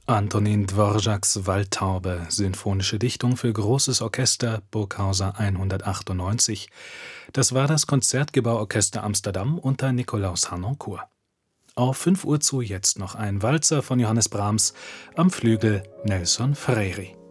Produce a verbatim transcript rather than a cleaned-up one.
Antonin Dvořáks Waldtaube, sinfonische Dichtung für großes Orchester, Burghauser hundertachtundneunzig. Das war das Concertgebouw-Orchester Amsterdam unter Nikolaus Harnoncourt. Auf fünf Uhr zu jetzt noch ein Walzer von Johannes Brahms, am Flügel Nelson Freire.